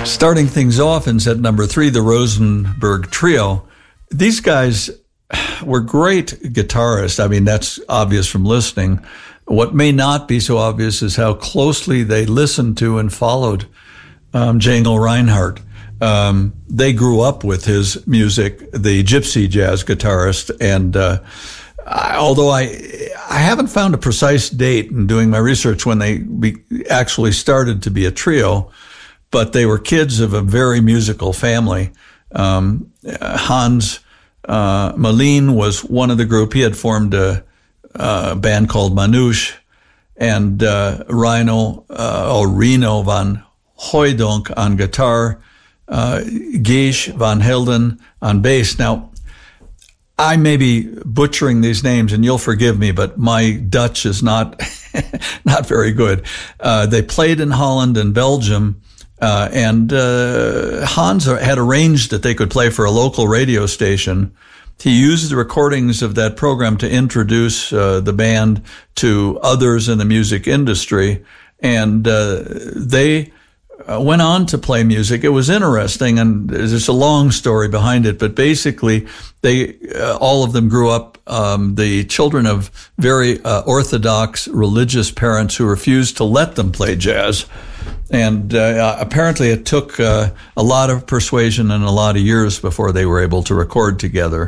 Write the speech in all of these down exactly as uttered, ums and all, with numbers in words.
Starting things off in set number three, the Rosenberg Trio. These guys were great guitarists. I mean, that's obvious from listening. What may not be so obvious is how closely they listened to and followed um, Django Reinhardt. Um, they grew up with his music, the gypsy jazz guitarist, and uh, I, although I I haven't found a precise date in doing my research when they be, actually started to be a trio, but they were kids of a very musical family. Um, Hans uh, Malin was one of the group. He had formed a, a band called Manouche, and uh, Rino, uh, or Rino van Hooijdonk on guitar, uh, Gijs van Helden on bass. Now, I may be butchering these names, and you'll forgive me, but my Dutch is not not very good. Uh, they played in Holland and Belgium, uh, and uh, Hans had arranged that they could play for a local radio station. He used the recordings of that program to introduce uh, the band to others in the music industry, and uh, they Uh, went on to play music. It was interesting, and there's a long story behind it, but basically they, uh, all of them grew up, um, the children of very uh, orthodox religious parents who refused to let them play jazz. And uh, apparently it took uh, a lot of persuasion and a lot of years before they were able to record together.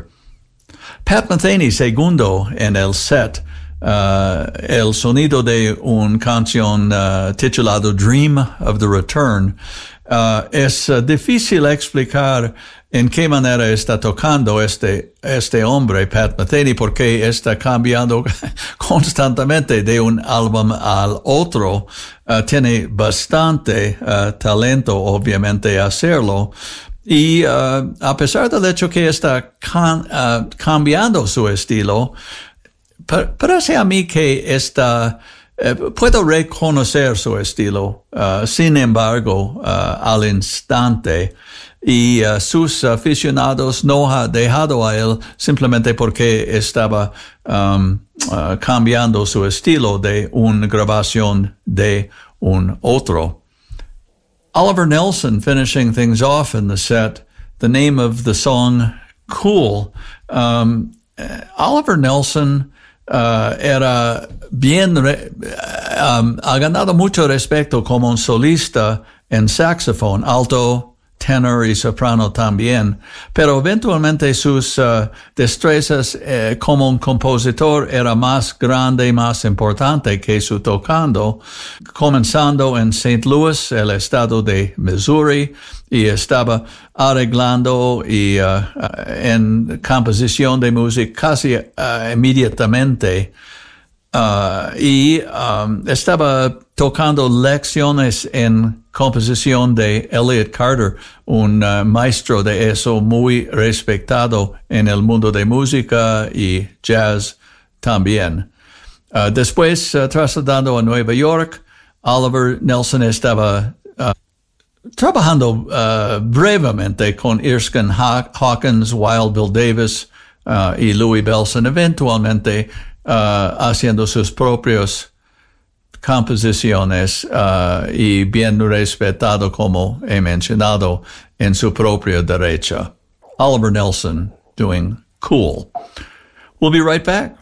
Pat Metheny, segundo en el set, Uh, el sonido de un canción uh, titulado Dream of the Return. Uh, es uh, difícil explicar en qué manera está tocando este, este hombre, Pat Metheny, porque está cambiando constantemente de un álbum al otro. Uh, tiene bastante uh, talento, obviamente, hacerlo. Y uh, a pesar del hecho que está can, uh, cambiando su estilo, parece a mí que está, eh, puedo reconocer su estilo, uh, sin embargo, uh, al instante, y uh, sus aficionados no ha dejado a él simplemente porque estaba um, uh, cambiando su estilo de una grabación de un otro. Oliver Nelson finishing things off in the set, the name of the song, Cool. Um, Oliver Nelson Uh, era bien, re, um, ha ganado mucho respeto como un solista en saxofón, alto, tenor y soprano también, pero eventualmente sus uh, destrezas eh, como un compositor era más grande y más importante que su tocando, comenzando en Saint Louis, el estado de Missouri, y estaba arreglando y uh, en composición de música casi uh, inmediatamente. Uh, y um, estaba tocando lecciones en composición de Elliot Carter, un uh, maestro de eso muy respetado en el mundo de música y jazz también. Uh, después, uh, trasladando a Nueva York, Oliver Nelson estaba uh, trabajando uh, brevemente con Erskine Haw- Hawkins, Wild Bill Davis uh, y Louis Bellson, eventualmente Uh, haciendo sus propias composiciones uh, y bien respetado, como he mencionado, en su propia derecha. Oliver Nelson doing Cool. We'll be right back.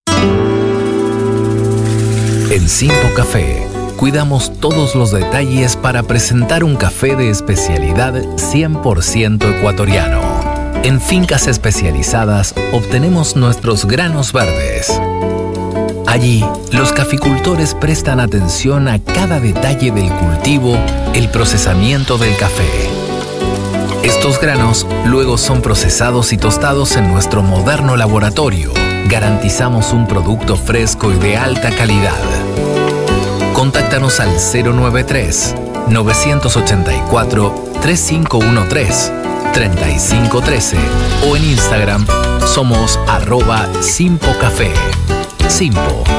En Simpo Café cuidamos todos los detalles para presentar un café de especialidad cien por ciento ecuatoriano. En fincas especializadas obtenemos nuestros granos verdes. Allí, los caficultores prestan atención a cada detalle del cultivo, el procesamiento del café. Estos granos luego son procesados y tostados en nuestro moderno laboratorio. Garantizamos un producto fresco y de alta calidad. Contáctanos al cero nueve tres, nueve ocho cuatro, tres cinco uno tres, tres cinco uno tres o en Instagram somos arroba Simpo Café. Simpo,